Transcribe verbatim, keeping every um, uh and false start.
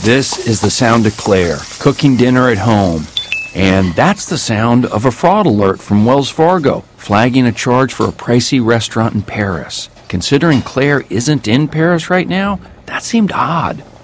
This is the sound of Claire, cooking dinner at home. And that's the sound of a fraud alert from Wells Fargo, flagging a charge for a pricey restaurant in Paris. Considering Claire isn't in Paris right now, that seemed odd.